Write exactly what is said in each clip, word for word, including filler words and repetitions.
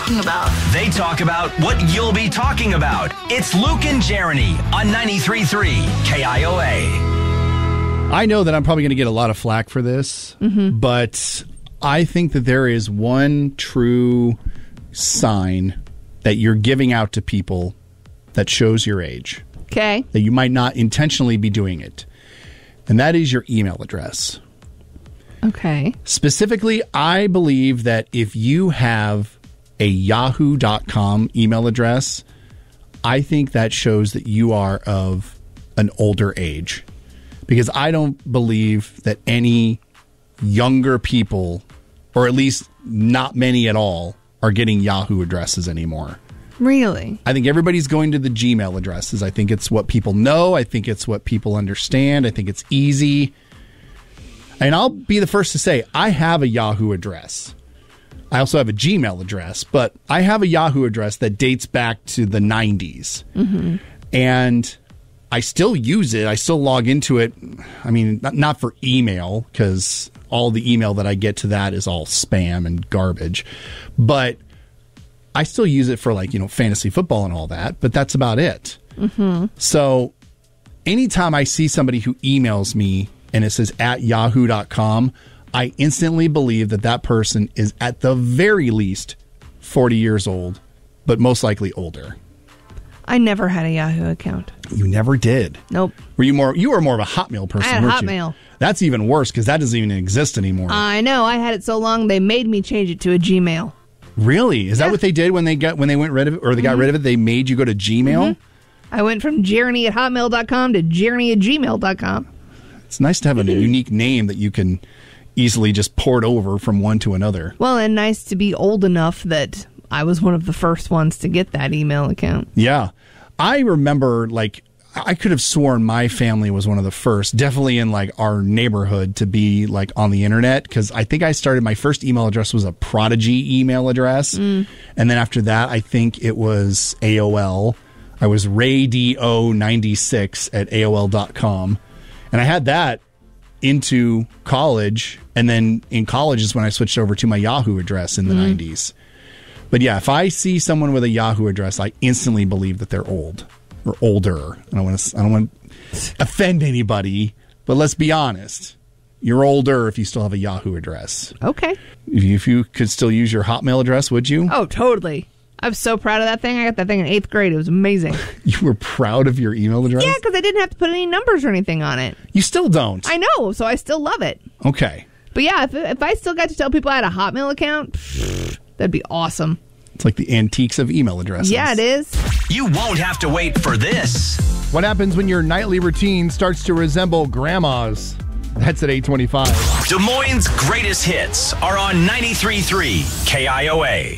talking about. They talk about what you'll be talking about. It's Luke and Jeremy on ninety-three point three K I O A. I know that I'm probably going to get a lot of flack for this, mm-hmm. but I think that there is one true sign that you're giving out to people that shows your age. Okay. That you might not intentionally be doing it. And that is your email address. Okay. Specifically, I believe that if you have a yahoo dot com email address, I think that shows that you are of an older age. Because I don't believe that any younger people, or at least not many at all, are getting Yahoo addresses anymore. Really? I think everybody's going to the Gmail addresses. I think it's what people know. I think it's what people understand. I think it's easy. And I'll be the first to say, I have a Yahoo address. I also have a Gmail address, but I have a Yahoo address that dates back to the nineties. Mm-hmm. And I still use it. I still log into it. I mean, not, not for email, because all the email that I get to that is all spam and garbage. But I still use it for, like, you know, fantasy football and all that, but that's about it. Mm-hmm. So anytime I see somebody who emails me and it says at yahoo dot com, I instantly believe that that person is at the very least forty years old, but most likely older. I never had a Yahoo account. You never did? Nope. Were you more? You were more of a Hotmail person, I had weren't Hotmail. you? That's even worse, because that doesn't even exist anymore. I know. I had it so long they made me change it to a Gmail. Really? Is yeah. that what they did when they got when they went rid of it, or they got mm-hmm. rid of it? They made you go to Gmail? Mm-hmm. I went from Jeremy at hotmail dot com to Jeremy at gmail dot com. It's nice to have a unique name that you can easily just port over from one to another. Well, and nice to be old enough that I was one of the first ones to get that email account. Yeah. I remember, like, I could have sworn my family was one of the first, definitely in, like, our neighborhood, to be, like, on the internet, because I think I started, my first email address was a Prodigy email address, mm. and then after that, I think it was A O L. I was Ray D O ninety-six at A O L dot com, and I had that into college, and then in college is when I switched over to my Yahoo address in the mm. nineties. But yeah, if I see someone with a Yahoo address, I instantly believe that they're old or older. I don't want to. I don't want to offend anybody, but let's be honest. You're older if you still have a Yahoo address. Okay. If you, if you could still use your Hotmail address, would you? Oh, totally. I'm so proud of that thing. I got that thing in eighth grade. It was amazing. You were proud of your email address? Yeah, because I didn't have to put any numbers or anything on it. You still don't? I know, so I still love it. Okay. But yeah, if, if I still got to tell people I had a Hotmail account, pfft, that'd be awesome. It's like the antiques of email addresses. Yeah, it is. You won't have to wait for this. What happens when your nightly routine starts to resemble grandma's? That's at eight twenty-five. Des Moines' greatest hits are on ninety-three point three K I O A.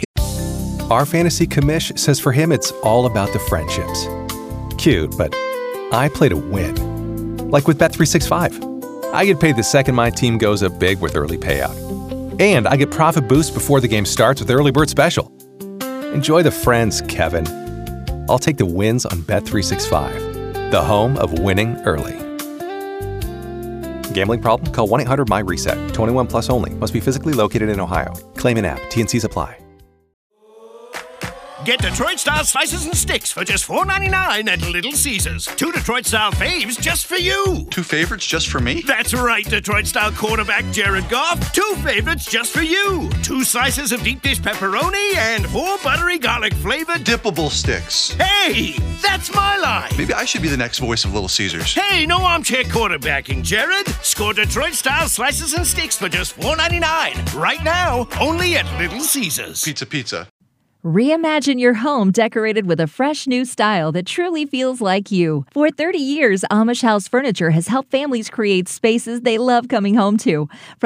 Our fantasy commish says for him it's all about the friendships. Cute, but I play to win. Like with Bet three sixty-five. I get paid the second my team goes up big with early payout. And I get profit boost before the game starts with Early Bird Special. Enjoy the friends, Kevin. I'll take the wins on Bet three sixty-five, the home of winning early. Gambling problem? Call one eight hundred M Y reset. twenty-one plus only. Must be physically located in Ohio. Claim in app. T N Cs apply. Get Detroit-style slices and sticks for just four ninety-nine at Little Caesars. Two Detroit-style faves just for you. Two favorites just for me? That's right, Detroit-style quarterback Jared Goff. Two favorites just for you. Two slices of deep dish pepperoni and four buttery garlic-flavored dippable sticks. Hey, that's my line. Maybe I should be the next voice of Little Caesars. Hey, no armchair quarterbacking, Jared. Score Detroit-style slices and sticks for just four ninety-nine. Right now, only at Little Caesars. Pizza, pizza. Reimagine your home decorated with a fresh new style that truly feels like you. For thirty years, Amish House Furniture has helped families create spaces they love coming home to. From